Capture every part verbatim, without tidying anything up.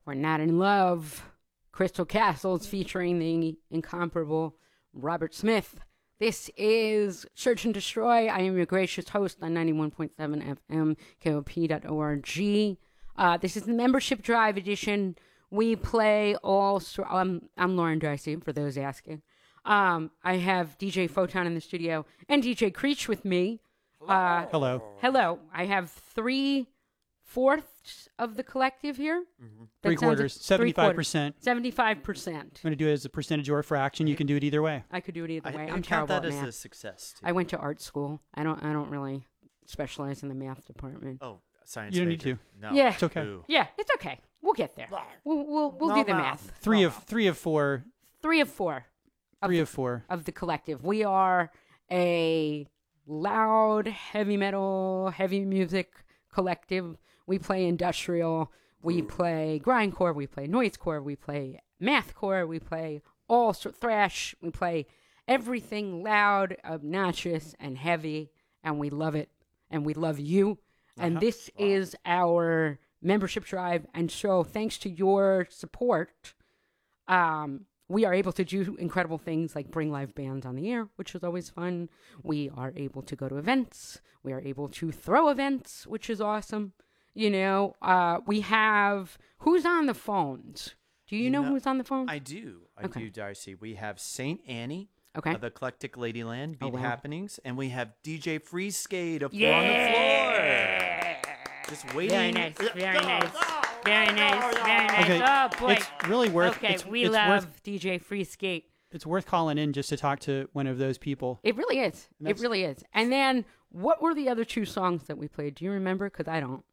We're Not in Love. Crystal Castles featuring the incomparable Robert Smith. This is Search and Destroy. I am your gracious host on ninety-one point seven F M, K O P dot org. Uh, this is the Membership Drive edition. We play all... St- um, I'm Lauren Darcy, for those asking. Um, I have D J Photon in the studio and D J Creech with me. Uh, hello. Hello. I have three fourths of the collective here. Mm-hmm. Three quarters, seventy-five percent. seventy-five percent. I'm going to do it as a percentage or a fraction. You can do it either way. I could do it either way. I, I'm I terrible count that at as math. a success. Too. I went to art school. I don't. I don't really specialize in the math department. Oh, science. You don't major. need to. No. Yeah. It's okay. Ooh. Yeah, it's okay. We'll get there. We'll we'll, we'll No do the math. math. Three No of math. three of four. Three of four. Of Three the, of four. of the collective. We are a loud heavy metal, heavy music collective. We play industrial. We play grindcore. We play noisecore. We play mathcore. We play all sort thrash. We play everything loud, obnoxious, and heavy, and we love it. And we love you. And Uh-huh. this Wow. is our membership drive. And so, thanks to your support, um, we are able to do incredible things like bring live bands on the air, which is always fun. We are able to go to events. We are able to throw events, which is awesome. You know, uh, we have who's on the phones. Do you, You know, know, who's on the phone? I do. I Okay. do, Darcy. We have Saint Annie Okay. of Eclectic Ladyland, Oh, Beat wow. Happenings, and we have D J Freeskate of Yeah. On the Floor. Just waiting. Very nice. Very nice. Very nice. Very nice. Okay, Oh boy. it's really worth. Okay, it's, we it's love Worth, D J Free Skate. it's worth calling in just to talk to one of those people. It really is. It That's- really is. And then, what were the other two songs that we played? Do you remember? Because I don't.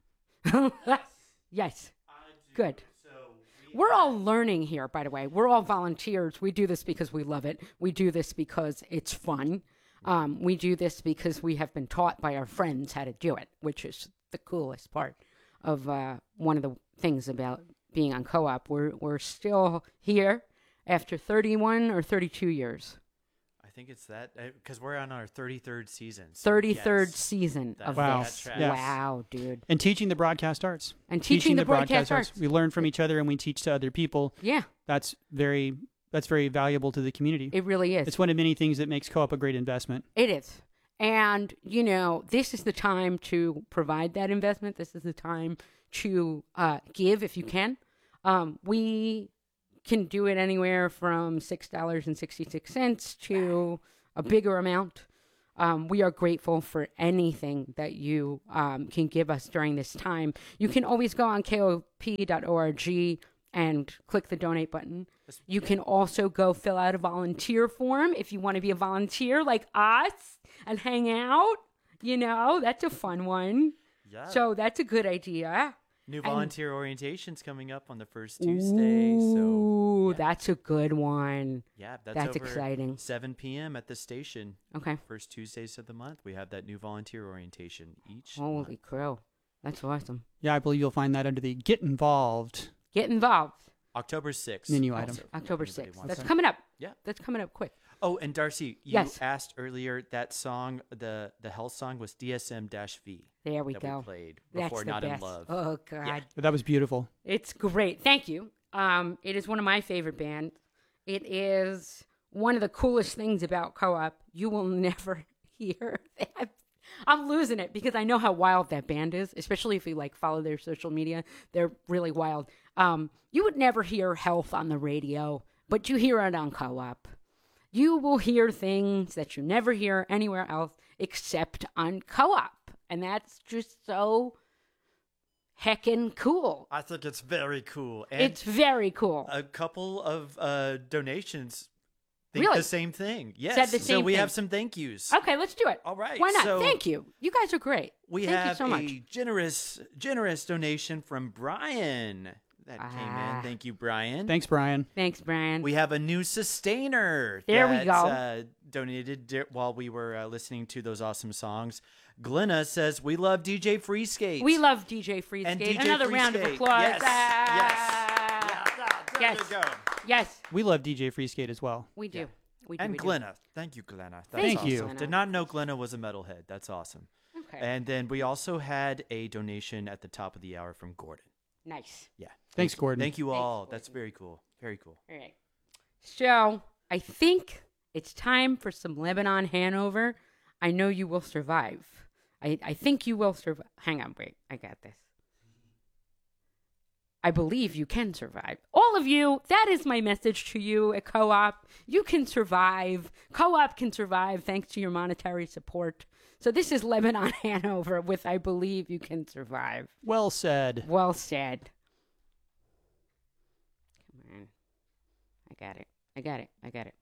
Yes. Good. We're all learning here, by the way. We're all volunteers. We do this because we love it. We do this because it's fun. Um, we do this because we have been taught by our friends how to do it, which is the coolest part of uh, one of the things about being on co-op. We're we're still here after thirty-one or thirty-two years. I think it's that because we're on our thirty-third season. So thirty-third yes, season that- of Wow. this. that tracks. Yes. Wow, dude. And teaching the broadcast arts. And teaching, the, broadcast, arts. We learn from each other and we teach to other people. Yeah, That's very that's very valuable to the community. it really is. It's one of many things that makes co-op a great investment. It is. And, you know, this is the time to provide that investment. This is the time to uh, give if you can. Um, we can do it anywhere from six dollars and sixty-six cents to a bigger amount. Um, we are grateful for anything that you um, can give us during this time. You can always go on K O P dot org and click the donate button. You can also go fill out a volunteer form if you want to be a volunteer like us and hang out. You know, that's a fun one. Yeah. So that's a good idea. New and- volunteer orientation's coming up on the first Tuesday. So Ooh, yeah. that's a good one. yeah, that's, That's over exciting. seven p.m. at the station. Okay. First Tuesdays of the month, we have that new volunteer orientation each. Holy month. crow. That's awesome. Yeah, I believe you'll find that under the Get Involved Get involved. October sixth. menu also, item. if October anybody sixth. wants That's to- coming up. Yeah. That's coming up quick. Oh, and Darcy, you Yes. asked earlier that song, the the health song was D S M V. There we that go. we played That's before the Not best. in Love. Oh, God. But that was beautiful. It's great. Thank you. Um, it is one of my favorite bands. It is one of the coolest things about co-op. You will never hear that. I'm losing it because I know how wild that band is, especially if you like follow their social media. They're really wild. Um, you would never hear Health on the radio, but you hear it on co-op. You will hear things that you never hear anywhere else except on co-op. And that's just so heckin' cool. I think it's very cool. And It's very cool. a couple of uh, donations think Really? the same thing. Yes. Said the so same we thing. have some thank yous. Okay, let's do it. All right. Why not? So Thank you. You guys are great. We Thank have you so a much. generous, generous donation from Brian that came Ah. in. Thank you, Brian. Thanks, Brian. Thanks, Brian. We have a new sustainer. There we that, go. Uh, donated di- while we were uh, listening to those awesome songs. Glenna says, we love D J Freeskate. we love D J Freeskate. and D J Another round of Freeskate. applause. Yes. Ah. Yes. Yeah, there Yes. you go. Yes, We love D J Freeskate as well. we do. Yeah. We do. And we do. Glenna. Thank you, Glenna. That's Thank you. awesome. Glenna. Did not know Glenna was a metalhead. That's awesome. Okay. And then we also had a donation at the top of the hour from Gordon. Nice. Yeah. Thanks, Gordon. Thank you Thanks, all. Gordon. That's very cool. Very cool. All right. So I think it's time for some Lebanon Hanover. I know you will survive. I, I think you will survive. Hang on, wait. I got this. I believe you can survive. All of you, that is my message to you at Co-op. You can survive. Co-op can survive thanks to your monetary support. So this is Lebanon Hanover with I believe you can survive. Well said. Well said. Come on. I got it. I got it. I got it.